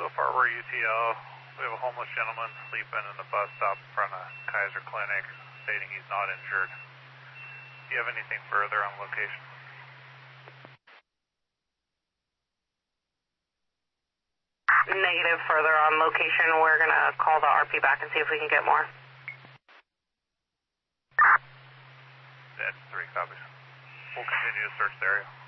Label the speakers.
Speaker 1: So far, we're UTL. We have a homeless gentleman sleeping in the bus stop in front of Kaiser Clinic, stating he's not injured. Do you have anything further on location?
Speaker 2: Negative. Further on location, we're going to call the RP back and see if we can get more.
Speaker 1: That's 3 copies. We'll continue to search the area.